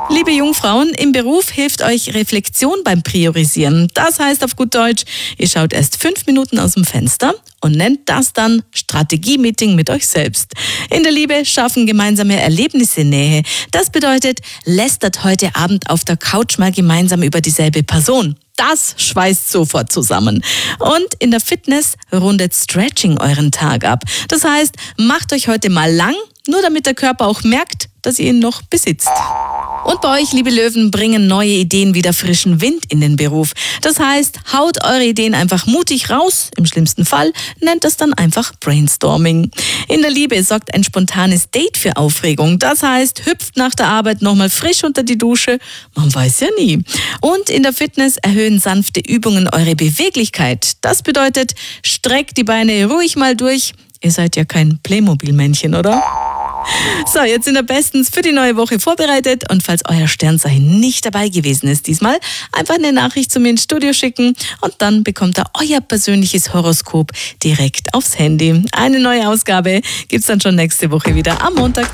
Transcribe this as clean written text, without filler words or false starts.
Liebe Jungfrauen, im Beruf hilft euch Reflexion beim Priorisieren. Das heißt auf gut Deutsch, ihr schaut erst 5 Minuten aus dem Fenster und nennt das dann Strategie-Meeting mit euch selbst. In der Liebe schaffen gemeinsame Erlebnisse Nähe. Das bedeutet, lästert heute Abend auf der Couch mal gemeinsam über dieselbe Person. Das schweißt sofort zusammen. Und in der Fitness rundet Stretching euren Tag ab. Das heißt, macht euch heute mal lang, nur damit der Körper auch merkt, dass ihr ihn noch besitzt. Und bei euch, liebe Löwen, bringen neue Ideen wieder frischen Wind in den Beruf. Das heißt, haut eure Ideen einfach mutig raus. Im schlimmsten Fall nennt das dann einfach Brainstorming. In der Liebe sorgt ein spontanes Date für Aufregung. Das heißt, hüpft nach der Arbeit nochmal frisch unter die Dusche. Man weiß ja nie. Und in der Fitness erhöhen sanfte Übungen eure Beweglichkeit. Das bedeutet, streckt die Beine ruhig mal durch. Ihr seid ja kein Playmobil-Männchen, oder? So, jetzt sind wir bestens für die neue Woche vorbereitet und falls euer Sternzeichen nicht dabei gewesen ist diesmal, einfach eine Nachricht zu mir ins Studio schicken und dann bekommt ihr euer persönliches Horoskop direkt aufs Handy. Eine neue Ausgabe gibt's dann schon nächste Woche wieder am Montag.